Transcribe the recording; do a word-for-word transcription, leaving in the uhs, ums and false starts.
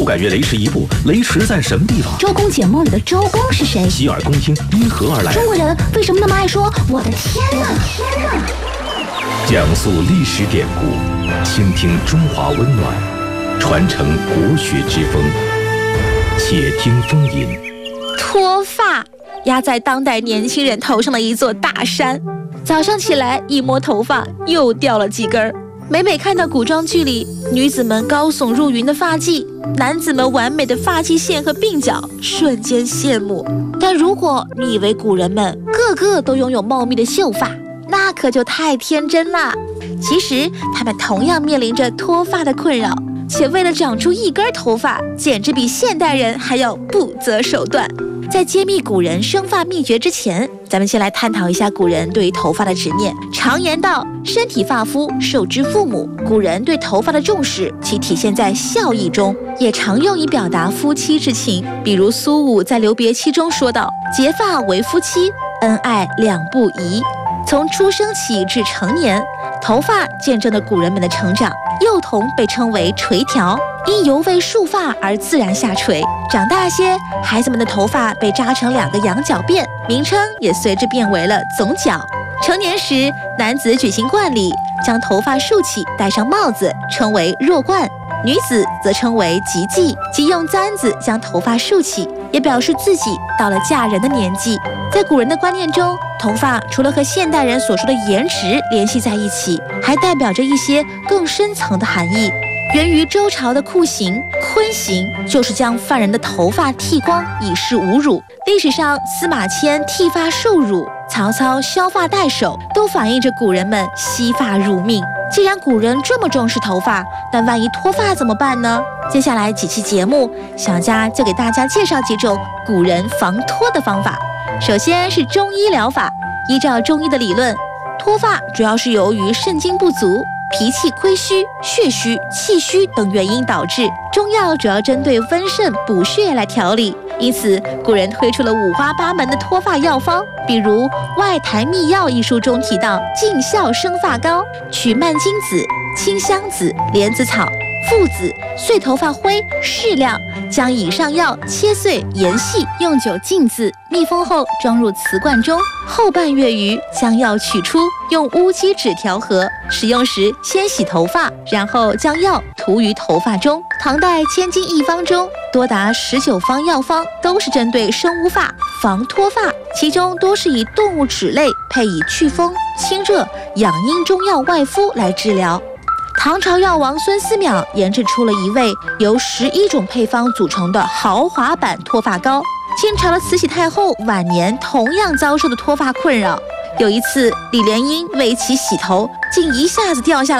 感觉雷池一步，雷池在什么地方？ 周公解梦里的周公是谁？ 洗耳恭听，因何而来？ 中国人为什么那么爱说我的天哪？天哪！ 讲述历史典故，倾听中华温暖，传承国学之风。且听风吟。 脱发压在当代年轻人头上的一座大山，早上起来一摸头发又掉了几根儿。每每看到古装剧里女子们高耸入云的发髻，男子们完美的发际线和鬓角，瞬间羡慕。但如果你以为古人们个个都拥有茂密的秀发，那可就太天真啦。其实他们同样面临着脱发的困扰，且为了长出一根头发，简直比现代人还要不择手段。在揭秘古人生发秘诀之前，咱们先来探讨一下古人对于头发的执念。常言道，身体发肤受之父母。古人对头发的重视，其体现在孝义中，也常用以表达夫妻之情。比如苏武在留别妻中说道：“结发为夫妻，恩爱两不疑。”从出生起至成年，头发见证了古人们的成长。幼童被称为垂髫，因犹未束发而自然下垂。长大些，孩子们的头发被扎成两个羊角辫，名称也随之变为了总角。成年时，男子举行冠礼，将头发束起，戴上帽子，称为弱冠；女子则称为及髻，即用簪子将头发束起，也表示自己到了嫁人的年纪。在古人的观念中，头发除了和现代人所说的颜值联系在一起，还代表着一些更深层的含义。源于周朝的酷刑坤刑，就是将犯人的头发剃光以示侮辱。历史上司马迁剃发受辱，曹操削发代首，都反映着古人们惜发辱命。既然古人这么重视头发，那万一脱发怎么办呢？接下来几期节目，小佳就给大家介绍几种古人防脱的方法。首先是中医疗法。依照中医的理论，脱发主要是由于肾精不足、脾气亏虚、血虚、气虚等原因导致。中药主要针对温肾补血来调理，因此古人推出了五花八门的脱发药方。比如《外台秘药》一书中提到尽孝生发膏，取蔓荆子、清香子、莲子草、附子、碎头发灰适量，将以上药切碎研细，用酒浸渍，密封后装入瓷罐中，后半月余将药取出，用乌鸡纸调和。使用时先洗头发，然后将药涂于头发中。唐代千金一方中多达十九方药方都是针对生乌发、防脱发，其中多是以动物脂类配以祛风、清热、养阴中药外敷来治疗。唐朝药王孙思邈研制出了一味由十一种配方组成的豪华版脱发膏。清朝的慈禧太后晚年同样遭受的脱发困扰。有一次，李莲英为其洗头，竟一下子掉下